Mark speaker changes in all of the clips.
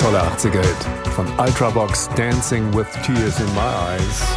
Speaker 1: toller 80er-Hit von Ultravox, Dancing with Tears in My Eyes.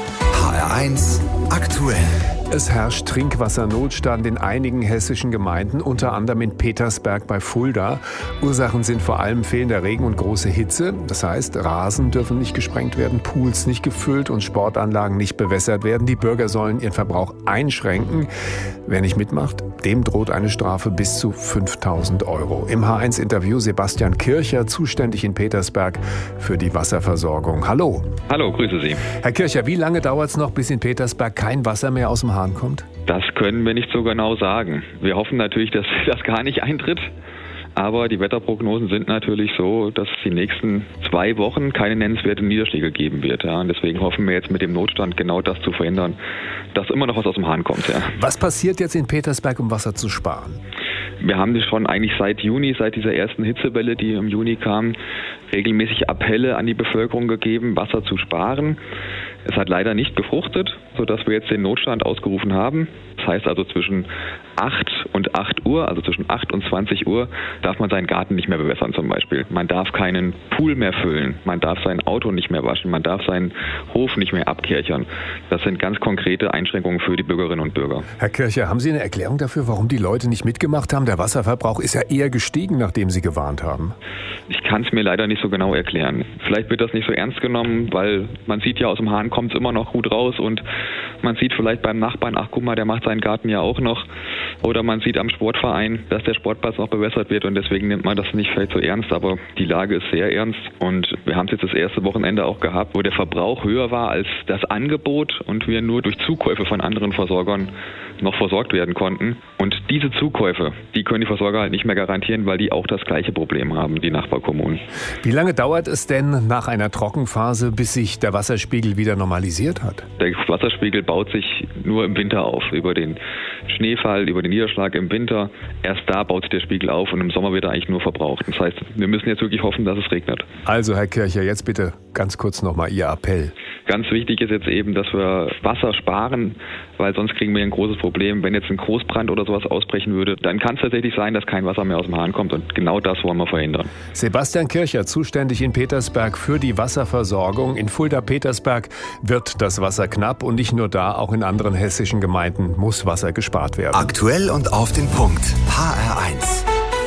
Speaker 2: HR1 aktuell.
Speaker 1: Es herrscht Trinkwassernotstand in einigen hessischen Gemeinden, unter anderem in Petersberg bei Fulda. Ursachen sind vor allem fehlender Regen und große Hitze. Das heißt, Rasen dürfen nicht gesprengt werden, Pools nicht gefüllt und Sportanlagen nicht bewässert werden. Die Bürger sollen ihren Verbrauch einschränken. Wer nicht mitmacht, dem droht eine Strafe bis zu 5.000 €. Im H1-Interview Sebastian Kircher, zuständig in Petersberg für die Wasserversorgung. Hallo.
Speaker 3: Hallo, grüße Sie.
Speaker 1: Herr Kircher, wie lange dauert es noch, bis in Petersberg kein Wasser mehr aus dem Hahn kommt?
Speaker 3: Das können wir nicht so genau sagen. Wir hoffen natürlich, dass das gar nicht eintritt. Aber die Wetterprognosen sind natürlich so, dass es die nächsten 2 Wochen keine nennenswerten Niederschläge geben wird. Ja. Und deswegen hoffen wir jetzt mit dem Notstand genau das zu verhindern, dass immer noch was aus dem Hahn kommt. Ja.
Speaker 1: Was passiert jetzt in Petersberg, um Wasser zu sparen?
Speaker 3: Wir haben schon eigentlich seit Juni, seit dieser ersten Hitzewelle, die im Juni kam, regelmäßig Appelle an die Bevölkerung gegeben, Wasser zu sparen. Es hat leider nicht gefruchtet, sodass wir jetzt den Notstand ausgerufen haben. Das heißt also zwischen 8 und 8 Uhr, also zwischen 8 und 20 Uhr, darf man seinen Garten nicht mehr bewässern zum Beispiel. Man darf keinen Pool mehr füllen, man darf sein Auto nicht mehr waschen, man darf seinen Hof nicht mehr abkärchern. Das sind ganz konkrete Einschränkungen für die Bürgerinnen und Bürger.
Speaker 1: Herr Kircher, haben Sie eine Erklärung dafür, warum die Leute nicht mitgemacht haben? Der Wasserverbrauch ist ja eher gestiegen, nachdem Sie gewarnt haben.
Speaker 3: Ich kann es mir leider nicht so genau erklären. Vielleicht wird das nicht so ernst genommen, weil man sieht ja, aus dem Hahn kommt es immer noch gut raus und man sieht vielleicht beim Nachbarn, ach guck mal, der macht seinen Garten ja auch noch. Oder man sieht am Sportverein, dass der Sportplatz noch bewässert wird und deswegen nimmt man das nicht vielleicht so ernst. Aber die Lage ist sehr ernst und wir haben es jetzt das erste Wochenende auch gehabt, wo der Verbrauch höher war als das Angebot und wir nur durch Zukäufe von anderen Versorgern noch versorgt werden konnten. Und diese Zukäufe, die können die Versorger halt nicht mehr garantieren, weil die auch das gleiche Problem haben, die Nachbarkommunen.
Speaker 1: Wie lange dauert es denn nach einer Trockenphase, bis sich der Wasserspiegel wieder normalisiert hat?
Speaker 3: Der Wasserspiegel baut sich nur im Winter auf, über den Schneefall, über den Niederschlag im Winter. Erst da baut sich der Spiegel auf und im Sommer wird er eigentlich nur verbraucht. Das heißt, wir müssen jetzt wirklich hoffen, dass es regnet.
Speaker 1: Also Herr Kircher, jetzt bitte ganz kurz nochmal Ihr Appell.
Speaker 3: Ganz wichtig ist jetzt eben, dass wir Wasser sparen, weil sonst kriegen wir ein großes Problem. Wenn jetzt ein Großbrand oder sowas ausbrechen würde, dann kann es tatsächlich sein, dass kein Wasser mehr aus dem Hahn kommt und genau das wollen wir verhindern.
Speaker 1: Sebastian Kircher, zuständig in Petersberg für die Wasserversorgung. In Fulda-Petersberg wird das Wasser knapp und nicht nur da, auch in anderen hessischen Gemeinden muss Wasser gespart werden.
Speaker 2: Aktuell und auf den Punkt. HR1.